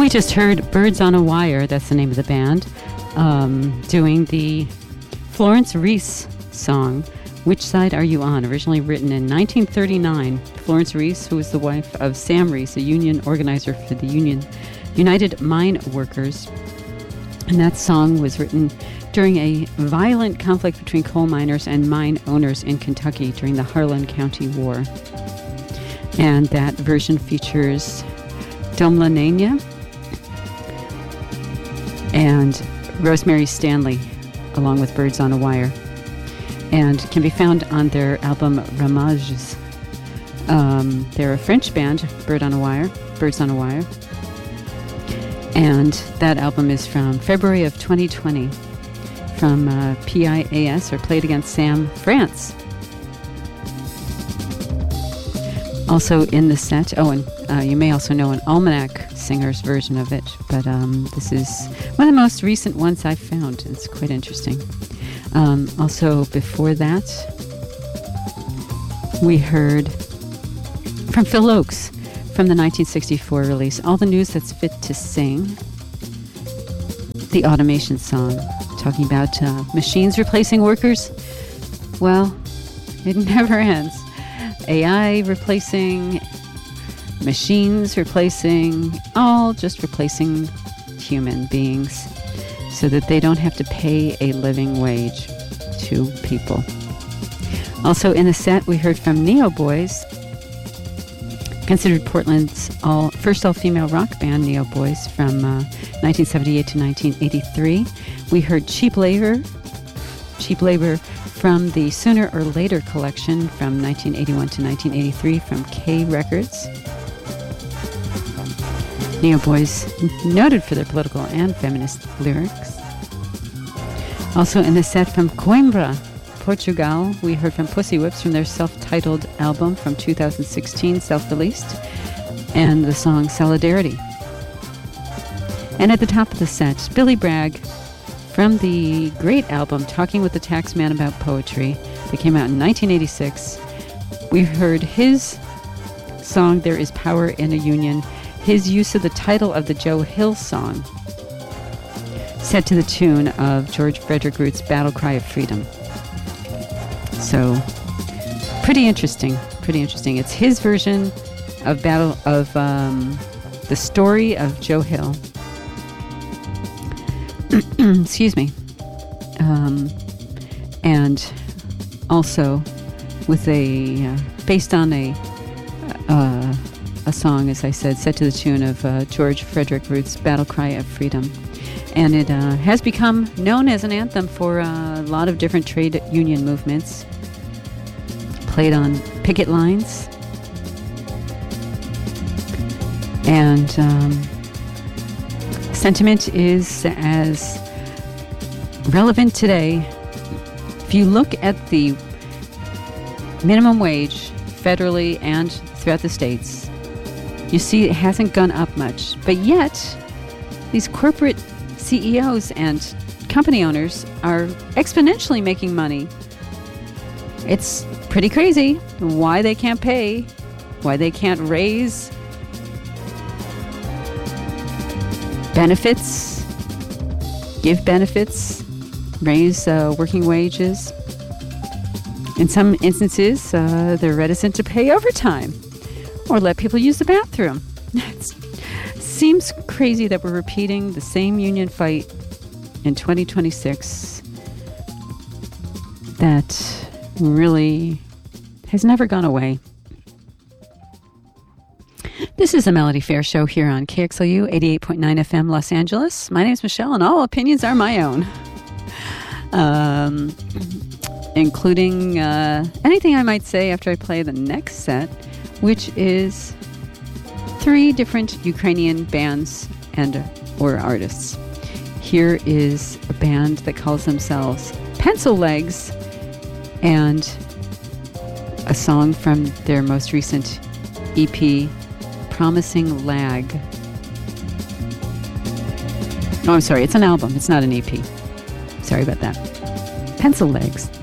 We just heard Birds on a Wire, that's the name of the band, doing the Florence Reese song, Which Side Are You On? Originally written in 1939. Florence Reese, who was the wife of Sam Reese, a union organizer for the United Mine Workers. And that song was written during a violent conflict between coal miners and mine owners in Kentucky during the Harlan County War. And that version features Domla Nania and Rosemary Stanley, along with Birds on a Wire, and can be found on their album Ramages. They're a French band, Birds on a Wire, and that album is from February of 2020 from PIAS, or Played Against Sam, France. Also in the set, and you may also know an Almanac Singer's version of it, but this is one of the most recent ones I've found. It's quite interesting. Also, before that, we heard from Phil Oakes from the 1964 release, All the News That's Fit to Sing, the Automation song, talking about machines replacing workers. Well, it never ends. AI replacing, machines replacing, all just replacing human beings so that they don't have to pay a living wage to people. Also in the set, we heard from Neo Boys, considered Portland's first all-female rock band, Neo Boys, from 1978 to 1983. We heard Cheap Labor from the Sooner or Later collection from 1981 to 1983 from K Records. Neo Boys, noted for their political and feminist lyrics. Also in the set from Coimbra, Portugal, we heard from Pussy Whips from their self-titled album from 2016, self-released, and the song Solidarity. And at the top of the set, Billy Bragg from the great album Talking with the Taxman About Poetry that came out in 1986. We heard his song There Is Power in a Union, his use of the title of the Joe Hill song, set to the tune of George Frederick Root's Battle Cry of Freedom. So, pretty interesting. It's his version of the story of Joe Hill. Excuse me. And also with based on a song, as I said, set to the tune of George Frederick Root's Battle Cry of Freedom. And it has become known as an anthem for a lot of different trade union movements. Played on picket lines. And sentiment is as relevant today. If you look at the minimum wage federally and throughout the states, you see it hasn't gone up much. But yet, these corporate CEOs and company owners are exponentially making money. It's pretty crazy why they can't pay, why they can't raise benefits, give benefits, raise working wages. In some instances, they're reticent to pay overtime or let people use the bathroom. It seems crazy that we're repeating the same union fight in 2026 that really has never gone away. This is the Melody Fair Show here on KXLU 88.9 FM Los Angeles. My name is Michelle, and all opinions are my own, including anything I might say after I play the next set, which is 3 different Ukrainian bands or artists. Here is a band that calls themselves Pencil Legs, and a song from their most recent EP, Promising Lag. Oh, I'm sorry, it's an album. It's not an EP. Sorry about that. Pencil Legs.